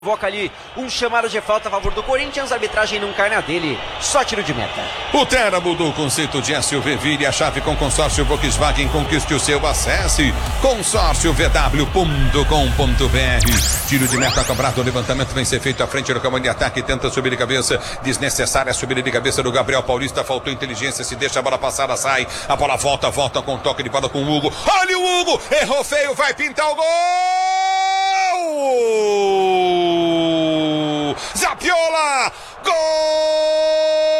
Provoca ali um chamado de falta a favor do Corinthians, a arbitragem não cai na dele, só tiro de meta. O Terra mudou o conceito de SUV, vire a chave com consórcio Volkswagen, conquiste o seu, acesse consórciovw.com.br. Tiro de meta cobrado, o levantamento vem ser feito à frente do campo de ataque, tenta subir de cabeça, desnecessária subida de cabeça do Gabriel Paulista, faltou inteligência, se deixa a bola passada, sai, a bola volta com toque de bola com o Hugo, olha o Hugo, errou feio, vai pintar o gol! Zapiola! Gol!